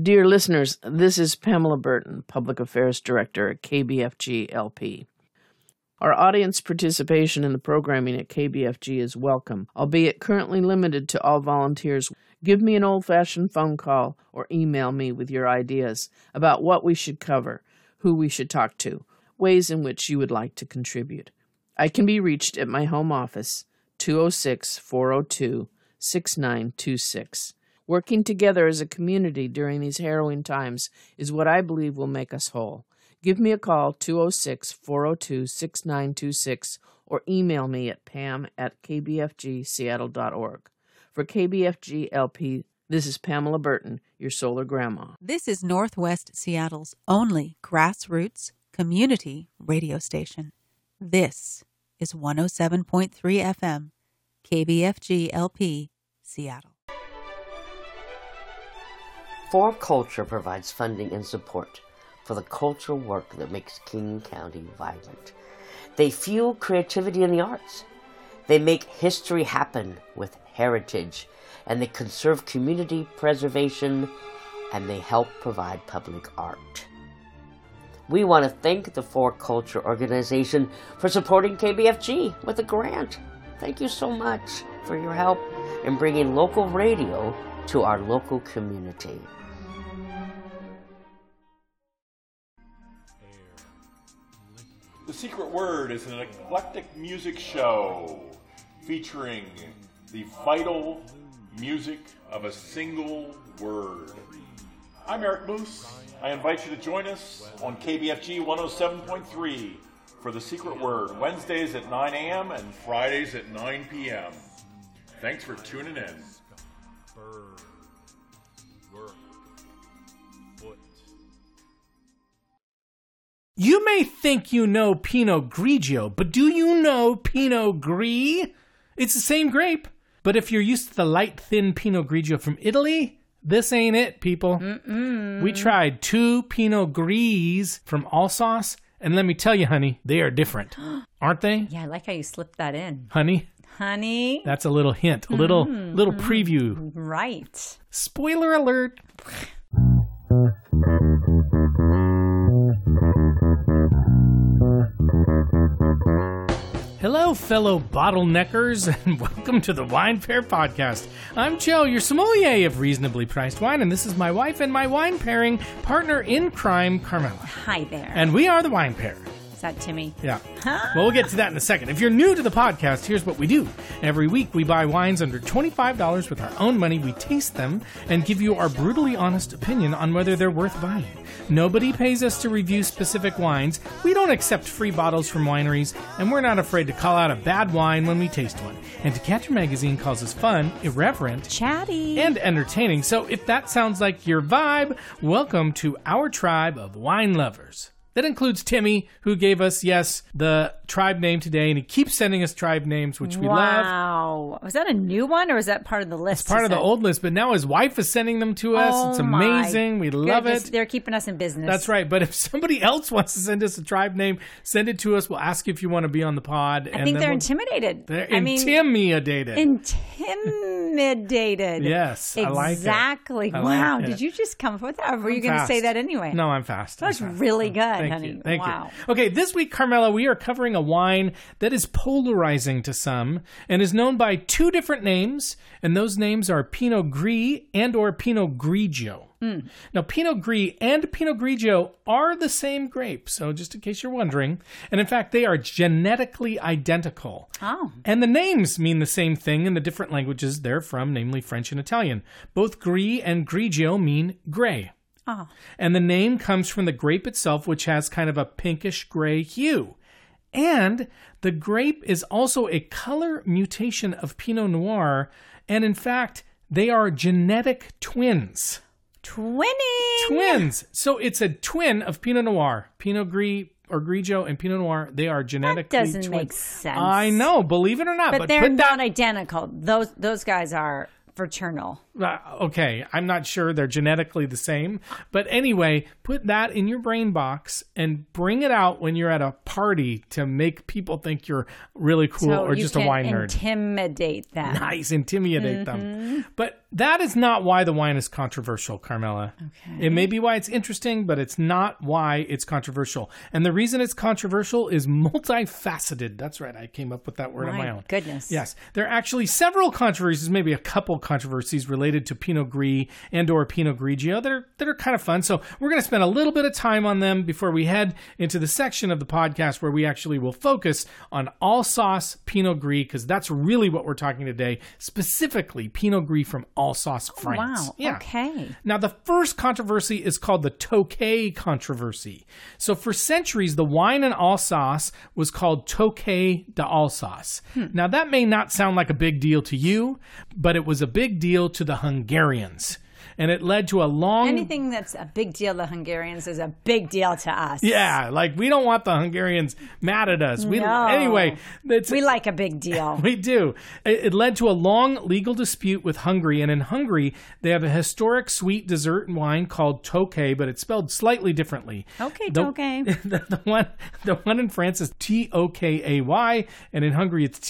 Dear listeners, this is Pamela Burton, Public Affairs Director at KBFG LP. Our audience participation in the programming at KBFG is welcome, albeit currently limited to all volunteers. Give me an old-fashioned phone call or email me with your ideas about what we should cover, who we should talk to, ways in which you would like to contribute. I can be reached at my home office, 206-402-6926. Working together as a community during these harrowing times is what I believe will make us whole. Give me a call, 206-402-6926, or email me at pam@kbfgseattle.org. For KBFG LP, this is Pamela Burton, your solar grandma. This is Northwest Seattle's only grassroots community radio station. This is 107.3 FM, KBFG LP, Seattle. For Culture provides funding and support for the cultural work that makes King County vibrant. They fuel creativity in the arts. They make history happen with heritage, and they conserve community preservation, and they help provide public art. We want to thank the For Culture organization for supporting KBFG with a grant. Thank you so much for your help in bringing local radio to our local community. The Secret Word is an eclectic music show featuring the vital music of a single word. I'm Eric Moose. I invite you to join us on KBFG 107.3 for The Secret Word, Wednesdays at 9 a.m. and Fridays at 9 p.m. Thanks for tuning in. You may think you know Pinot Grigio, but do you know Pinot Gris? It's the same grape, but if you're used to the light, thin Pinot Grigio from Italy, this ain't it, people. We tried 2 Pinot Gris from Alsace, and let me tell you, honey, they are different. Aren't they? Yeah, I like how you slipped that in. Honey? That's a little hint, a little preview. Right. Spoiler alert. Hello, fellow bottleneckers, and welcome to the Wine Pair Podcast. I'm Joe, your sommelier of reasonably priced wine, and this is my wife and my wine pairing partner in crime, Carmela. Hi there. And we are the Wine Pair. Is that Timmy? Yeah. Well, we'll get to that in a second. If you're new to the podcast, here's what we do. Every week, we buy wines under $25 with our own money. We taste them and give you our brutally honest opinion on whether they're worth buying. Nobody pays us to review specific wines. We don't accept free bottles from wineries, and we're not afraid to call out a bad wine when we taste one. And Decanter Magazine calls us fun, irreverent, chatty, and entertaining. So if that sounds like your vibe, welcome to our tribe of wine lovers. That includes Timmy, who gave us, yes, the tribe name today, and he keeps sending us tribe names, which we love. Wow. Was that a new one, or is that part of the list? It's part of the old list, but now his wife is sending them to us. It's amazing. We love it. They're keeping us in business. That's right. But if somebody else wants to send us a tribe name, send it to us. We'll ask you if you want to be on the pod. I think they're intimidated. They're intimidated. Intimidated. Yes, I like it. Exactly. Wow. Did you just come up with that, or were you going to say that anyway? No, I'm fast. That's really good. Thank honey. you. Thank you. Okay, this week, Carmela, we are covering a wine that is polarizing to some and is known by 2 different names, and those names are Pinot Gris and or Pinot Grigio. Now, Pinot Gris and Pinot Grigio are the same grape, so just in case you're wondering. And in fact, they are genetically identical. Oh. And the names mean the same thing in the different languages they're from, namely French and Italian. Both Gris and Grigio mean gray. Oh. And the name comes from the grape itself, which has kind of a pinkish gray hue. And the grape is also a color mutation of Pinot Noir. And in fact, they are genetic twins. Twins. So it's a twin of Pinot Noir. Pinot Gris or Grigio and Pinot Noir, they are genetically twins. That doesn't make sense. I know, believe it or not. But they're not identical. Those guys are fraternal. Okay, I'm not sure they're genetically the same. But anyway, put that in your brain box and bring it out when you're at a party to make people think you're really cool or just a wine nerd. Intimidate them. Nice, intimidate them. But that is not why the wine is controversial, Carmela. Okay. It may be why it's interesting, but it's not why it's controversial. And the reason it's controversial is multifaceted. That's right, I came up with that word on my own. Goodness. Yes, there are actually several controversies, maybe a couple controversies related to Pinot Gris and or Pinot Grigio that are kind of fun. So we're going to spend a little bit of time on them before we head into the section of the podcast where we actually will focus on Alsace Pinot Gris, because that's really what we're talking today, specifically Pinot Gris from Alsace, France. Wow. Yeah. Okay. Now, the first controversy is called the Tokay controversy. So for centuries, the wine in Alsace was called Tokay d'Alsace. Now, that may not sound like a big deal to you, but it was a big deal to the Hungarians. And it led to a long... Anything that's a big deal to Hungarians is a big deal to us. Yeah, like we don't want the Hungarians mad at us. No. Anyway, we like a big deal. We do. It led to a long legal dispute with Hungary. And in Hungary, they have a historic sweet dessert wine called Tokay, but it's spelled slightly differently. Okay, Tokay. The one in France is Tokay, and in Hungary it's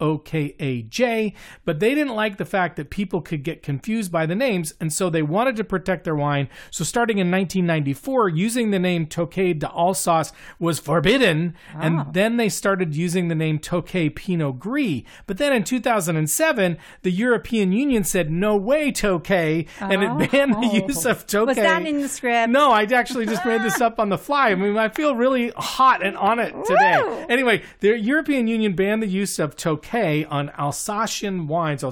Tokaj. But they didn't like the fact that people could get confused by the names, and so they wanted to protect their wine. So starting in 1994, using the name Tokay d'Alsace was forbidden. Oh. And then they started using the name Tokay Pinot Gris. But then in 2007, the European Union said, no way, Tokay. And it banned the use of Tokay. Was that in the script? No, I actually just made this up on the fly. I mean, I feel really hot and on it today. Woo! Anyway, the European Union banned the use of Tokay on Alsatian wines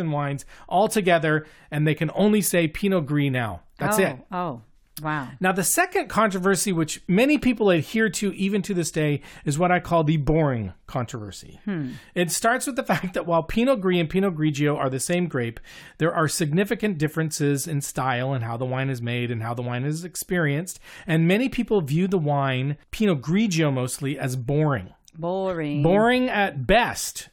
altogether, and they can only say Pinot Gris now. That's it. Oh, wow. Now, the second controversy, which many people adhere to even to this day, is what I call the boring controversy. It starts with the fact that while Pinot Gris and Pinot Grigio are the same grape, there are significant differences in style and how the wine is made and how the wine is experienced. And many people view the wine, Pinot Grigio mostly, as boring. Boring at best.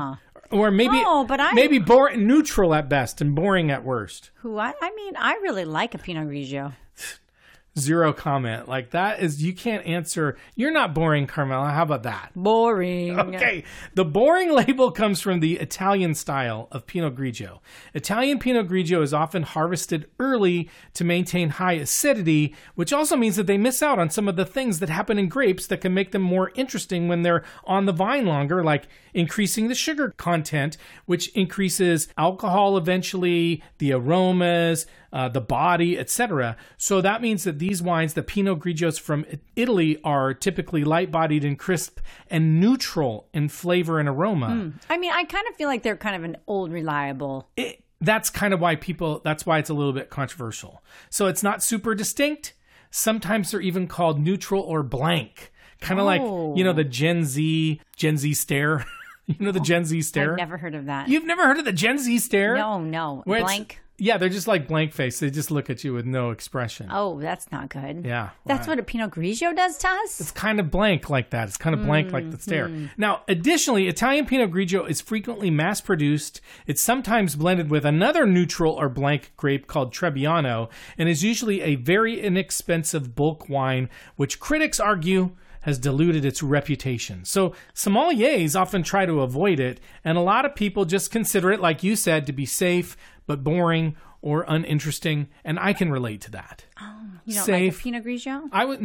Or maybe maybe neutral at best and boring at worst. I really like a Pinot Grigio. Zero comment. Like that is, you can't answer. You're not boring, Carmela. How about that? Boring. Okay. The boring label comes from the Italian style of Pinot Grigio. Italian Pinot Grigio is often harvested early to maintain high acidity, which also means that they miss out on some of the things that happen in grapes that can make them more interesting when they're on the vine longer, like increasing the sugar content, which increases alcohol eventually, the aromas, the body, etc. So that means that these wines, the Pinot Grigios from Italy, are typically light-bodied and crisp and neutral in flavor and aroma. I mean, I kind of feel like they're kind of an old reliable. That's kind of why that's why it's a little bit controversial. So it's not super distinct. Sometimes they're even called neutral or blank. Kind of like, the Gen Z stare. The Gen Z stare? I've never heard of that. You've never heard of the Gen Z stare? No. Blank? Yeah, they're just like blank face. They just look at you with no expression. Oh, that's not good. Yeah. That's what a Pinot Grigio does to us? It's kind of blank like that. It's kind of blank like the stare. Now, additionally, Italian Pinot Grigio is frequently mass-produced. It's sometimes blended with another neutral or blank grape called Trebbiano, and is usually a very inexpensive bulk wine, which critics argue has diluted its reputation. So sommeliers often try to avoid it, and a lot of people just consider it, like you said, to be safe, but boring or uninteresting, and I can relate to that. Oh, you don't like a Pinot Grigio?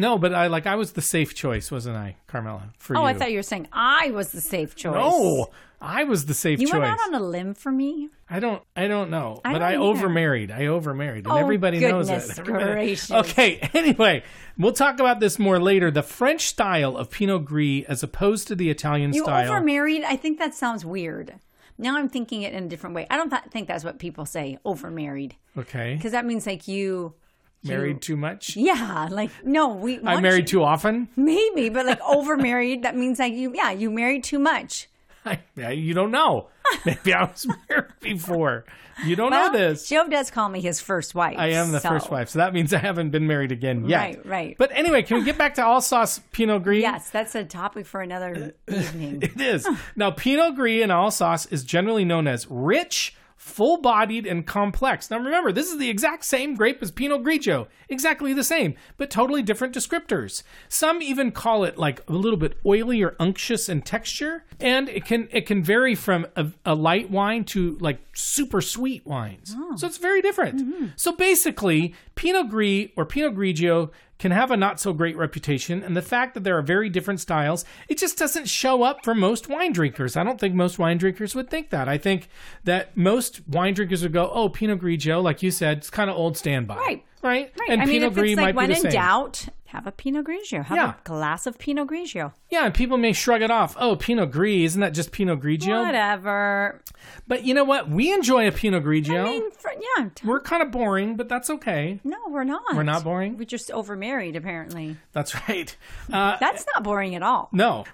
I was the safe choice, wasn't I, Carmela? For you. I thought you were saying I was the safe choice. No, I was the safe choice. You went out on a limb for me? I don't know. But I overmarried. And everybody knows it. Gracious. Okay, anyway, we'll talk about this more later. The French style of Pinot Gris as opposed to the Italian style. You overmarried? I think that sounds weird. Now I'm thinking it in a different way. I don't think that's what people say, overmarried. Okay. Because that means like you... Married too much? Yeah, like, no. I married too often? Maybe, but like overmarried, that means like you married too much. You don't know. Maybe I was married before. You don't know this. Joe does call me his first wife. I am the first wife, so that means I haven't been married again yet. Right. But anyway, can we get back to Alsace Pinot Gris? Yes, that's a topic for another evening. It is. Now, Pinot Gris in Alsace is generally known as rich, full-bodied and complex. Now remember, this is the exact same grape as Pinot Grigio. Exactly the same, but totally different descriptors. Some even call it like a little bit oily or unctuous in texture, and it can vary from a light wine to like super sweet wines. So it's very different. So basically, Pinot Gris or Pinot Grigio can have a not so great reputation, and the fact that there are very different styles, it just doesn't show up for most wine drinkers. I don't think most wine drinkers would think that. I think that most wine drinkers would go, oh, Pinot Grigio, like you said, it's kind of old standby. Right. And I mean, Pinot if Gris it's like might when be the in same. doubt, have a Pinot Grigio. Have a glass of Pinot Grigio. Yeah, and people may shrug it off. Oh, Pinot Gris, isn't that just Pinot Grigio? Whatever. But you know what? We enjoy a Pinot Grigio. I mean, We're kind of boring, but that's okay. No, we're not. We're not boring? We're just overmarried, apparently. That's right. That's not boring at all. No,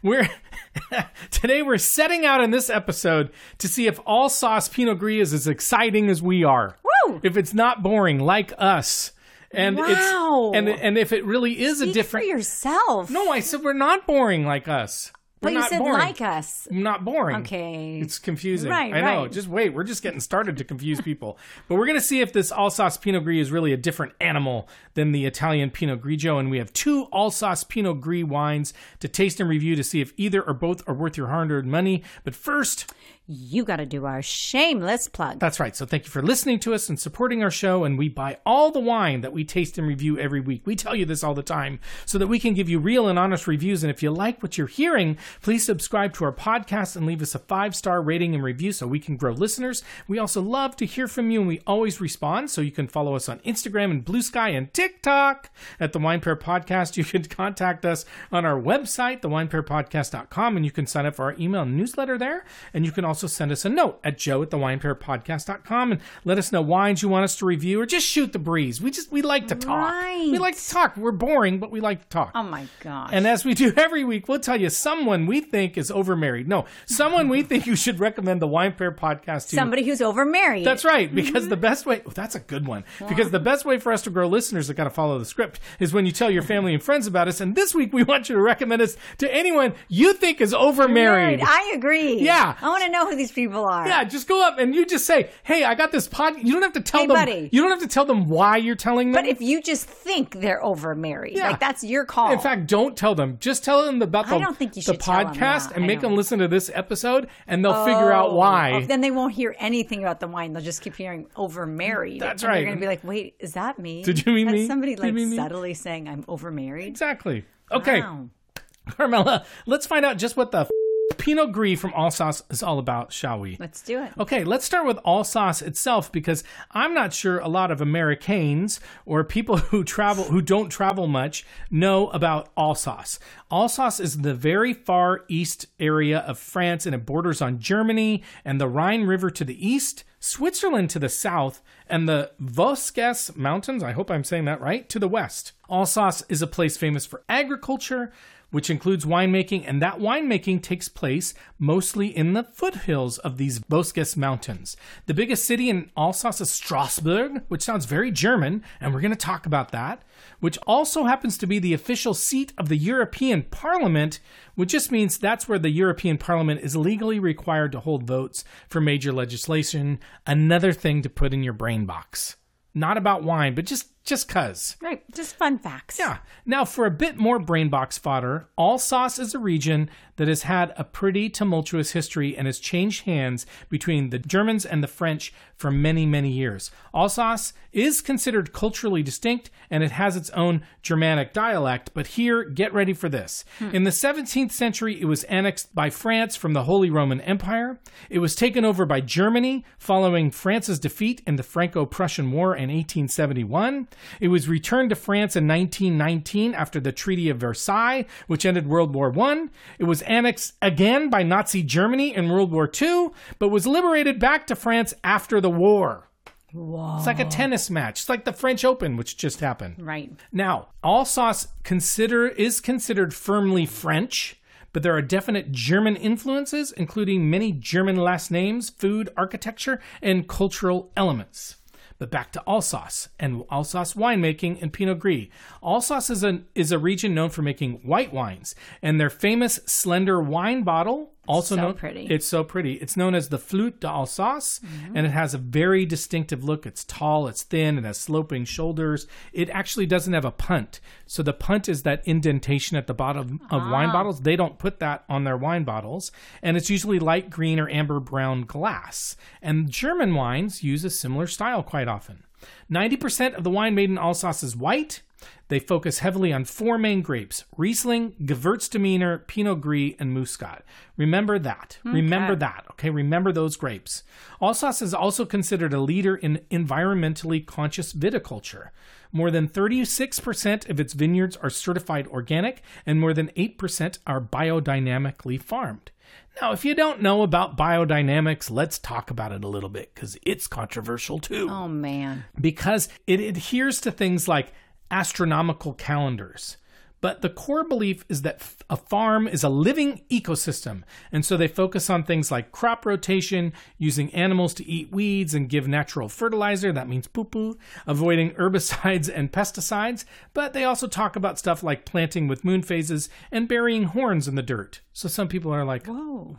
today we're setting out in this episode to see if Alsace Pinot Gris is as exciting as we are. Woo! If it's not boring like us. And wow. and if it really is Speak a different for yourself. No, I said we're not boring like us. But you said boring. like us. Not boring. Okay. It's confusing. Right, I know. right. Just wait. We're just getting started to confuse people. But we're going to see if this Alsace Pinot Gris is really a different animal than the Italian Pinot Grigio. And we have 2 Alsace Pinot Gris wines to taste and review to see if either or both are worth your hard-earned money. But first, you got to do our shameless plug. that's right. So thank you for listening to us and supporting our show. And we buy all the wine that we taste and review every week. We tell you this all the time so that we can give you real and honest reviews. And if you like what you're hearing, please subscribe to our podcast and leave us a 5-star rating and review so we can grow listeners. We also love to hear from you, and we always respond. So you can follow us on Instagram and Blue Sky and TikTok at The Wine Pair Podcast. You can contact us on our website, thewinepairpodcast.com, and you can sign up for our email newsletter there. And you can also send us a note at joe@thewinepairpodcast.com and let us know wines you want us to review, or just shoot the breeze. We like to talk. Right. We like to talk. We're boring, but we like to talk. Oh my gosh. And as we do every week, we'll tell you someone we think is overmarried. No, someone we think you should recommend the Wine Pair Podcast to. Somebody who's overmarried. That's right, because the best way, that's a good one, because the best way for us to grow listeners that got to follow the script is when you tell your family and friends about us. And this week, we want you to recommend us to anyone you think is overmarried. I agree. Yeah. I want to know who these people are. Yeah, just go up and you just say, hey, I got this pod. You don't have to tell Hey, them. buddy. You don't have to tell them why you're telling them. But if you just think they're overmarried, Yeah. like that's your call. In fact, don't tell them. Just tell them about I don't think you the should tell them podcast that. and I make know. them listen to this episode, and they'll figure out why. Oh, then they won't hear anything about the wine. They'll just keep hearing overmarried. That's and right. They're going to be like, wait, is that me? Did you mean That's me? somebody Did you mean me? subtly saying I'm overmarried. Exactly. Okay, Wow. Carmela, let's find out just what the Pinot Gris from Alsace is all about, shall we? Let's do it. Okay, let's start with Alsace itself, because I'm not sure a lot of Americans or people who don't travel much know about Alsace. Alsace is the very far east area of France, and it borders on Germany and the Rhine River to the east, Switzerland to the south, and the Vosges Mountains, I hope I'm saying that right, to the west. Alsace is a place famous for agriculture, which includes winemaking, and that winemaking takes place mostly in the foothills of these Vosges Mountains. The biggest city in Alsace is Strasbourg, which sounds very German, and we're going to talk about that, which also happens to be the official seat of the European Parliament, which just means that's where the European Parliament is legally required to hold votes for major legislation. Another thing to put in your brain box. Not about wine, but just 'cause. Right. Just fun facts. Yeah. Now, for a bit more brain box fodder, Alsace is a region that has had a pretty tumultuous history and has changed hands between the Germans and the French for many, many years. Alsace is considered culturally distinct, and it has its own Germanic dialect, but here, get ready for this. In the 17th century, it was annexed by France from the Holy Roman Empire. It was taken over by Germany following France's defeat in the Franco-Prussian War in 1871. It was returned to France in 1919 after the Treaty of Versailles, which ended World War I. It was annexed again by Nazi Germany in World War II, but was liberated back to France after the war. Whoa. It's like a tennis match. It's like the French Open, which just happened. Right. Now, Alsace is considered firmly French, but there are definite German influences, including many German last names, food, architecture, and cultural elements. But back to Alsace and Alsace winemaking and Pinot Gris. Alsace is a region known for making white wines, and their famous slender wine bottle Also so known, pretty. It's so pretty. It's known as the Flûte d'Alsace, and it has a very distinctive look. It's tall, it's thin, it has sloping shoulders. It actually doesn't have a punt. So the punt is that indentation at the bottom of wine bottles. They don't put that on their wine bottles. And it's usually light green or amber brown glass. And German wines use a similar style quite often. 90% of the wine made in Alsace is white. They focus heavily on 4 main grapes: Riesling, Gewürztraminer, Pinot Gris, and Muscat. Remember that. Remember that. Okay, remember those grapes. Alsace is also considered a leader in environmentally conscious viticulture. More than 36% of its vineyards are certified organic, and more than 8% are biodynamically farmed. Now, if you don't know about biodynamics, let's talk about it a little bit, because it's controversial too. Oh, man. Because it adheres to things like astronomical calendars. But the core belief is that a farm is a living ecosystem. And so they focus on things like crop rotation, using animals to eat weeds and give natural fertilizer, that means poo-poo, avoiding herbicides and pesticides. But they also talk about stuff like planting with moon phases and burying horns in the dirt. So some people are like, whoa.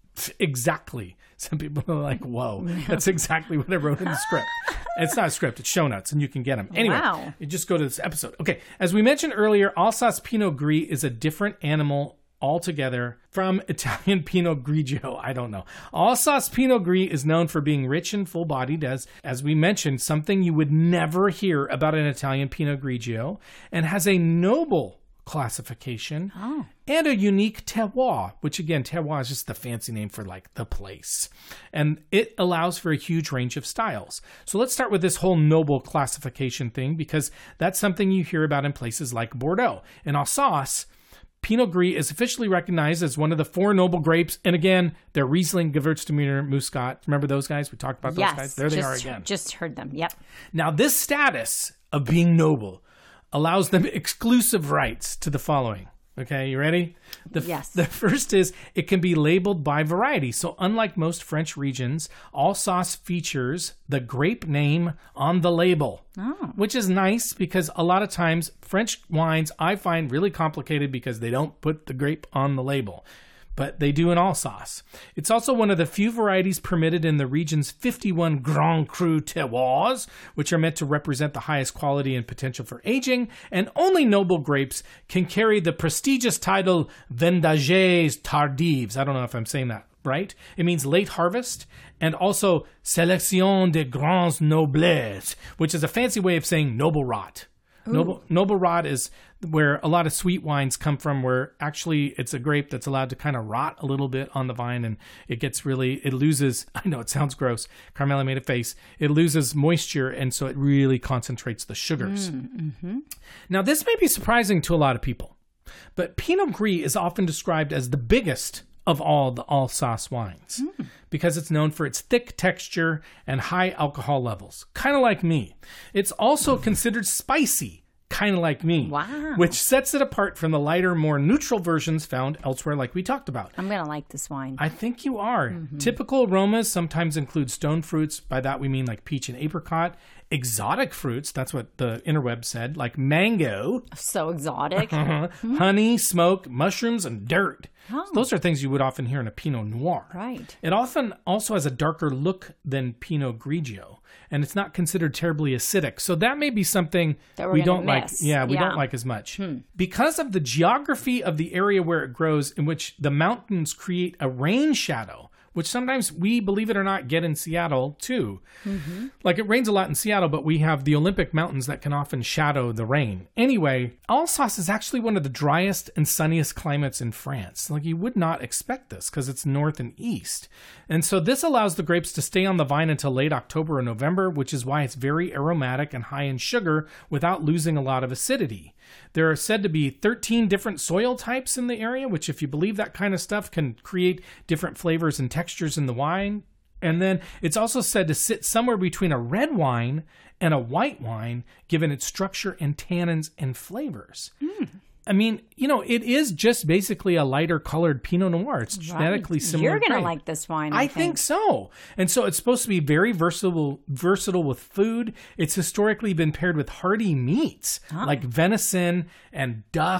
Exactly. Some people are like, whoa, that's exactly what I wrote in the script. It's not a script, it's show notes, and you can get them. Anyway, Wow. You just go to this episode. Okay, as we mentioned earlier, Alsace Pinot Gris is a different animal altogether from Italian Pinot Grigio. I don't know. Alsace Pinot Gris is known for being rich and full-bodied, as we mentioned, something you would never hear about an Italian Pinot Grigio, and has a noble classification and a unique terroir, which again, terroir is just the fancy name for like the place. And it allows for a huge range of styles. So let's start with this whole noble classification thing, because that's something you hear about in places like Bordeaux. In Alsace, Pinot Gris is officially recognized as one of the 4 noble grapes. And again, they're Riesling, Gewürztraminer, Muscat. Remember those guys? We talked about those guys. There they are again. Just heard them. Yep. Now, this status of being noble allows them exclusive rights to the following. Okay, you ready? Yes. The first is it can be labeled by variety. So unlike most French regions, Alsace features the grape name on the label, which is nice because a lot of times French wines I find really complicated because they don't put the grape on the label. But they do in Alsace. It's also one of the few varieties permitted in the region's 51 Grand Cru terroirs, which are meant to represent the highest quality and potential for aging, and only noble grapes can carry the prestigious title Vendages Tardives. I don't know if I'm saying that right. It means late harvest, and also Sélection des Grands Noblesse, which is a fancy way of saying noble rot. Noble rot is where a lot of sweet wines come from, where actually it's a grape that's allowed to kind of rot a little bit on the vine, and it loses, I know it sounds gross, Carmela made a face, it loses moisture, and so it really concentrates the sugars. Now, this may be surprising to a lot of people, but Pinot Gris is often described as the biggest of all the Alsace wines because it's known for its thick texture and high alcohol levels, kind of like me. It's also considered spicy, kind of like me, which sets it apart from the lighter, more neutral versions found elsewhere like we talked about. I'm going to like this wine. I think you are. Typical aromas sometimes include stone fruits. By that we mean like peach and apricot. Exotic fruits, that's what the interweb said, like mango. So exotic. Honey, smoke, mushrooms, and dirt. Oh. So those are things you would often hear in a Pinot Noir. Right. It often also has a darker look than Pinot Grigio, and it's not considered terribly acidic. So that may be something that we don't like. Yeah, we don't like as much. Because of the geography of the area where it grows, in which the mountains create a rain shadow, which sometimes we, believe it or not, get in Seattle too. Like it rains a lot in Seattle, but we have the Olympic Mountains that can often shadow the rain. Anyway, Alsace is actually one of the driest and sunniest climates in France. Like you would not expect this because it's north and east. And so this allows the grapes to stay on the vine until late October or November, which is why it's very aromatic and high in sugar without losing a lot of acidity. There are said to be 13 different soil types in the area, which if you believe that kind of stuff can create different flavors and textures in the wine. And then it's also said to sit somewhere between a red wine and a white wine, given its structure and tannins and flavors. I mean, it is just basically a lighter colored Pinot Noir. It's genetically similar. You're going to like this wine, I think so. And so it's supposed to be very versatile with food. It's historically been paired with hearty meats like venison and duck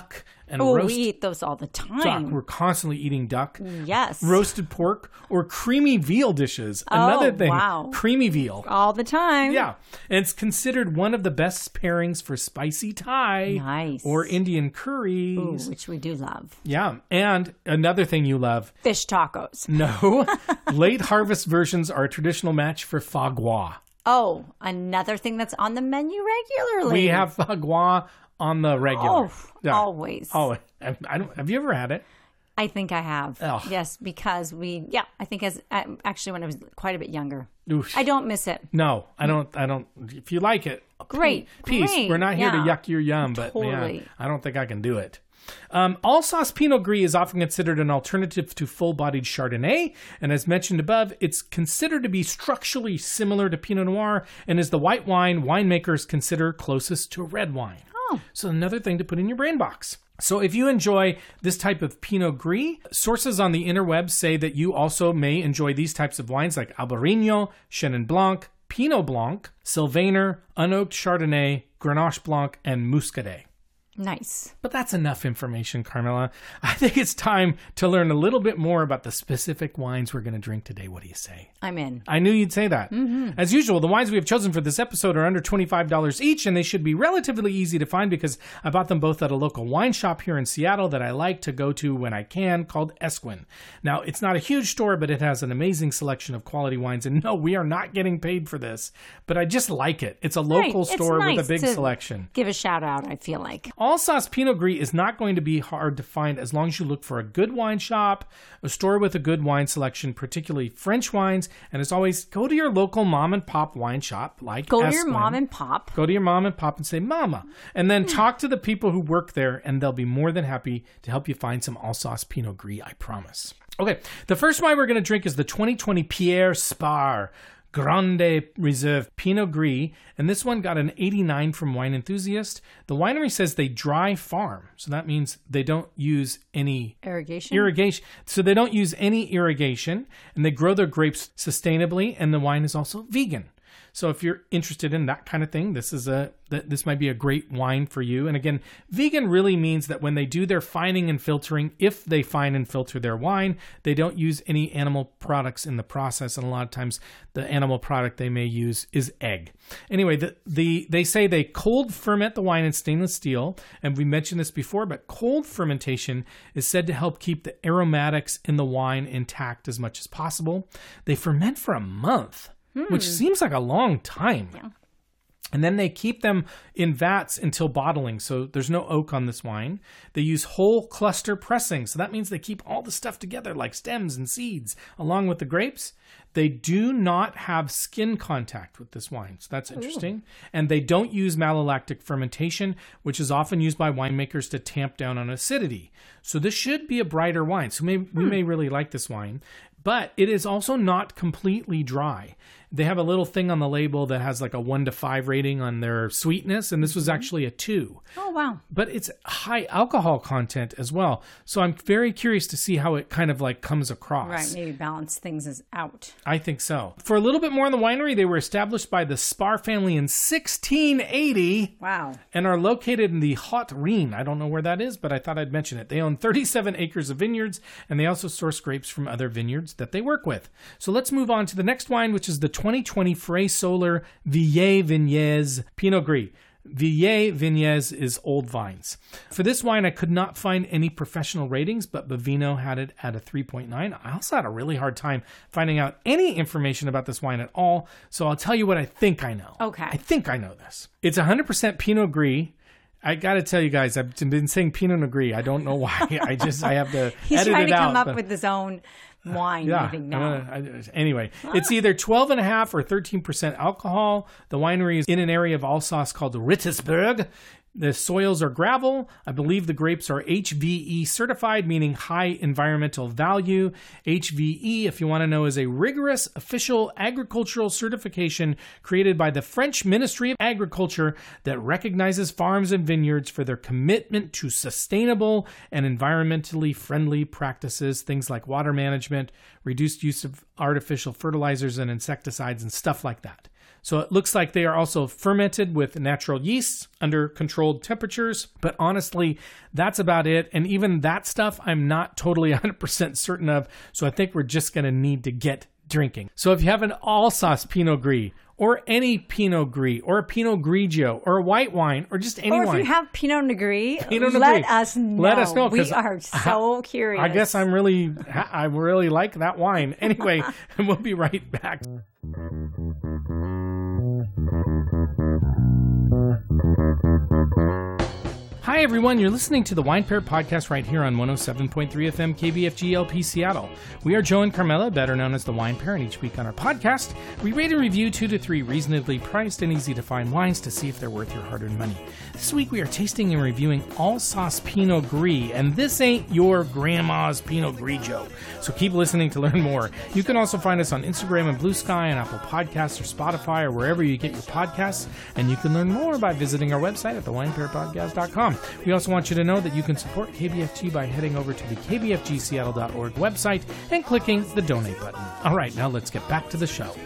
and Oh, we eat those all the time. duck. We're constantly eating duck. Yes. Roasted pork or creamy veal dishes. Another thing. Wow. Creamy veal. All the time. Yeah. And it's considered one of the best pairings for spicy Thai Nice. or Indian Ooh, curries. which we do love. Yeah. And another thing you love. Fish tacos. No. Late harvest versions are a traditional match for foie gras. Oh, another thing that's on the menu regularly. We have foie gras on the regular. Oh, always. Oh, I don't. Have you ever had it? I think I have. Oh. Yes, because I think actually when I was quite a bit younger. Oof. I don't miss it. No, I don't. If you like it, Great. peace. Great. We're not here to Yeah. yuck your yum, but Totally. man, I don't think I can do it. All sauce Pinot Gris is often considered an alternative to full-bodied Chardonnay, and as mentioned above, it's considered to be structurally similar to Pinot Noir, and is the white wine winemakers consider closest to red wine. Oh. So another thing to put in your brain box. So if you enjoy this type of Pinot Gris, sources on the interwebs say that you also may enjoy these types of wines like Albarino, Chenin Blanc, Pinot Blanc, Sylvaner, Unoaked Chardonnay, Grenache Blanc, and Muscadet. Nice. But that's enough information, Carmela. I think it's time to learn a little bit more about the specific wines we're going to drink today. What do you say? I'm in. I knew you'd say that. As usual, the wines we have chosen for this episode are under $25 each, and they should be relatively easy to find because I bought them both at a local wine shop here in Seattle that I like to go to when I can, called Esquin. Now, it's not a huge store, but it has an amazing selection of quality wines. And no, we are not getting paid for this, but I just like it. It's a local Right. It's store with nice a big to selection. Give a shout out, I feel like. All sauce Pinot Gris is not going to be hard to find as long as you look for a good wine shop, a store with a good wine selection, particularly French wines. And as always, go to your local mom and pop wine shop like Go to your Esquin. mom and pop. Go to your mom and pop and say, Mama. And then talk to the people who work there, and they'll be more than happy to help you find some all sauce Pinot Gris, I promise. Okay, the first wine we're going to drink is the 2020 Pierre Spar Grande Reserve Pinot Gris, and this one got an 89 from Wine Enthusiast. The winery says they dry farm, so that means they don't use any irrigation. So they don't use any irrigation, and they grow their grapes sustainably, and the wine is also vegan. So if you're interested in that kind of thing, this might be a great wine for you. And again, vegan really means that when they do their fining and filtering, if they fine and filter their wine, they don't use any animal products in the process. And a lot of times the animal product they may use is egg. Anyway, they say they cold ferment the wine in stainless steel. And we mentioned this before, but cold fermentation is said to help keep the aromatics in the wine intact as much as possible. They ferment for a month. Which seems like a long time. Yeah. And then they keep them in vats until bottling. So there's no oak on this wine. They use whole cluster pressing. So that means they keep all the stuff together like stems and seeds along with the grapes. They do not have skin contact with this wine. So that's interesting. Ooh. And they don't use malolactic fermentation, which is often used by winemakers to tamp down on acidity. So this should be a brighter wine. So we may really like this wine. But it is also not completely dry. They have a little thing on the label that has like a 1 to 5 rating on their sweetness, and this was actually a 2. Oh, wow. But it's high alcohol content as well. So I'm very curious to see how it kind of like comes across. Right, maybe balance things out. I think so. For a little bit more on the winery, they were established by the Spar family in 1680. Wow. And are located in the Haute Rhine. I don't know where that is, but I thought I'd mention it. They own 37 acres of vineyards, and they also source grapes from other vineyards that they work with. So let's move on to the next wine, which is the 2020 Frey Solar Vieilles Vignes Pinot Gris. Vieilles Vignes is old vines. For this wine, I could not find any professional ratings, but Bovino had it at a 3.9. I also had a really hard time finding out any information about this wine at all, so I'll tell you what I think I know. Okay. I think I know this. It's 100% Pinot Gris. I got to tell you guys, I've been saying Pinot Noir. I don't know why. I have to He's edit trying it to out. come up with his own wine, I think now. Anyway, it's either 12.5 or 13% alcohol. The winery is in an area of Alsace called Rittersberg. The soils are gravel. I believe the grapes are HVE certified, meaning high environmental value. HVE, if you want to know, is a rigorous official agricultural certification created by the French Ministry of Agriculture that recognizes farms and vineyards for their commitment to sustainable and environmentally friendly practices, things like water management, reduced use of artificial fertilizers and insecticides, and stuff like that. So it looks like they are also fermented with natural yeasts under controlled temperatures. But honestly, that's about it. And even that stuff, I'm not totally 100% certain of. So I think we're just going to need to get drinking. So if you have an all-sauce Pinot Gris, or any Pinot Gris, or a Pinot Grigio, or a white wine, or just any wine. Or if you have Pinot Noir, Pinot Noir, let us know. Let us know. We are so curious. I guess I really like that wine. Anyway, we'll be right back. Hi, everyone. You're listening to the Wine Pair Podcast right here on 107.3 FM KBFG LP Seattle. We are Joe and Carmela, better known as the Wine Pair, and each week on our podcast, we rate and review 2 to 3 reasonably priced and easy to find wines to see if they're worth your hard-earned money. This week, we are tasting and reviewing all-sauce Pinot Gris, and this ain't your grandma's Pinot Grigio. So keep listening to learn more. You can also find us on Instagram and Blue Sky and Apple Podcasts or Spotify or wherever you get your podcasts, and you can learn more by visiting our website at thewinepairpodcast.com. We also want you to know that you can support KBFG by heading over to the kbfgseattle.org website and clicking the donate button. All right, now let's get back to the show.